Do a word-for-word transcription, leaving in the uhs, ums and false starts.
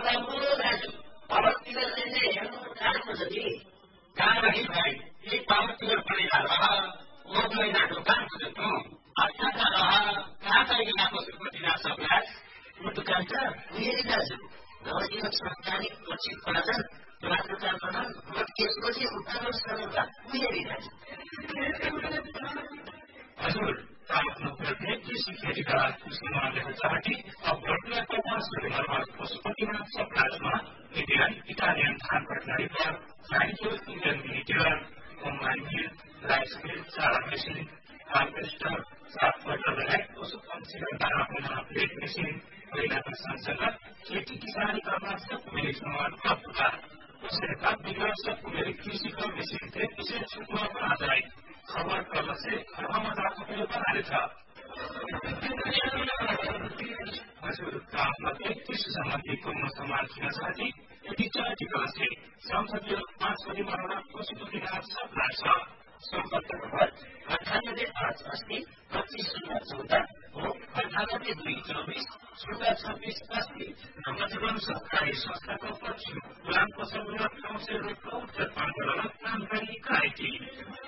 बाबु दाजु पावरतिर चाहिँ हेर्नु जानु जति कहाँदेखि भाइ यही पावरतिर परेर वो महिनाको काम गर्छु अच्छा रह कहाँ चाहिँ नाको सुपतिना सबलाई मुटुकान छ मेरी दाजु नवजीवन सरकारी लक्षित पाचन राष्ट्रकार प्रधान र त्यसपछि उत्तर सरकार मेरी दाजु हजुर आफ्नो प्रत्येक कृषि खेतीका कृषिमानले चाहती अब वर्तमान पचास परिवारमा पशुपतिनाथ सबलाजमा इन्डियन इटालियन धान प्रणाली पर cycle Indian मिलिटर combine mill rice mill चारा मेसिन हार्वेस्टर सात फर्टिलाइजर पशु पंक्षीका दाना पुनः प्लेट मेसिन पहिलाका सँगसँगै खेती किसानी गर्न सबको मिले समान प्राप्त उसले का बिगड़ सबको मिले कृषि का मेसिन थे इसे छुपा बना जाए खबर करने से हमारा जाकर के बना लेता हजुर काममा तेत्तीस सम्बन्धी पूर्ण समान किन साथी यदि चार्टिकल से संसदीय पाँच परिवारमा पशुपतिनाथ सबलाई छ सम्पर्क नम्बर अठानब्बे पाँच अस्सी पच्चीस शून्य चौध हो अठानब्बे दुई चौबीस शून्य छब्बीस अस्सी नवजीवन सहकारी संस्थाको पक्ष गुलाम पसल र काउन्सिल रोडको उत्तर पाण्डुला कामकारी कायकी